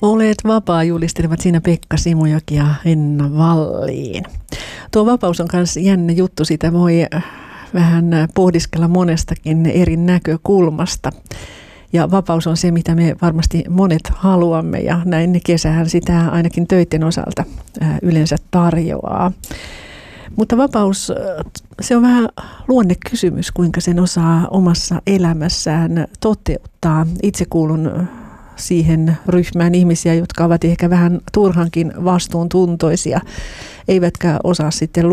Olet vapaa, julistelevat siinä Pekka Simojoki ja Henna Wallin. Tuo vapaus on myös jännä juttu, sitä voi vähän pohdiskella monestakin eri näkökulmasta. Ja vapaus on se, mitä me varmasti monet haluamme, ja näin kesähän sitä ainakin töiden osalta yleensä tarjoaa. Mutta vapaus, se on vähän luonnekysymys, kuinka sen osaa omassa elämässään toteuttaa. Itse kuulun siihen ryhmään ihmisiä, jotka ovat ehkä vähän turhankin vastuuntuntoisia, eivätkä osaa sitten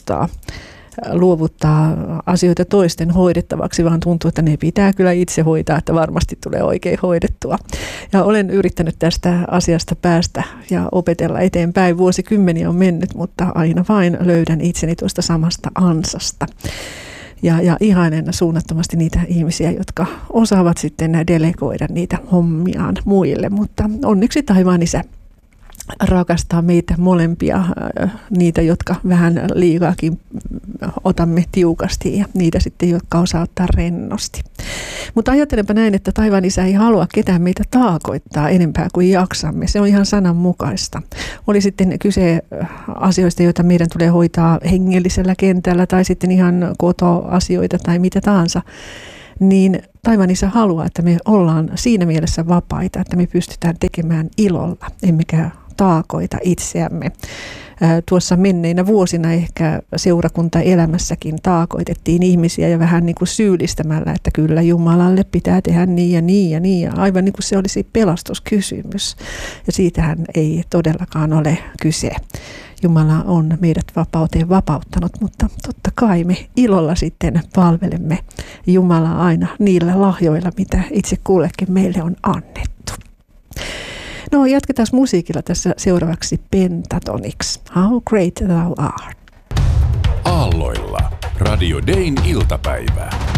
luovuttaa asioita toisten hoidettavaksi, vaan tuntuu, että ne pitää kyllä itse hoitaa, että varmasti tulee oikein hoidettua. Ja olen yrittänyt tästä asiasta päästä ja opetella eteenpäin. Vuosikymmeniä on mennyt, mutta aina vain löydän itseni tuosta samasta ansasta. Ja ihailen suunnattomasti niitä ihmisiä, jotka osaavat sitten delegoida niitä hommiaan muille, mutta onneksi taivaan Isä rakastaa meitä molempia, niitä, jotka vähän liikaakin otamme tiukasti ja niitä sitten, jotka osaa ottaa rennosti. Mutta ajattelenpa näin, että taivaan Isä ei halua ketään meitä taakoittaa enempää kuin jaksamme. Se on ihan sananmukaista. Oli sitten kyse asioista, joita meidän tulee hoitaa hengellisellä kentällä tai sitten ihan kotoasioita tai mitä tahansa, niin taivaan Isä haluaa, että me ollaan siinä mielessä vapaita, että me pystytään tekemään ilolla, emmekä taakoita itseämme. Tuossa menneinä vuosina ehkä seurakuntaelämässäkin taakoitettiin ihmisiä ja vähän niin kuin syyllistämällä, että kyllä Jumalalle pitää tehdä niin ja niin ja niin. Ja aivan niin kuin se olisi pelastuskysymys. Ja siitähän ei todellakaan ole kyse. Jumala on meidät vapauteen vapauttanut, mutta totta kai me ilolla sitten palvelemme Jumalaa aina niillä lahjoilla, mitä itse kullekin meille on annettu. No, jatketaan musiikilla tässä seuraavaksi Pentatonix. How great thou art. Aalloilla. Radio Dayn iltapäivä.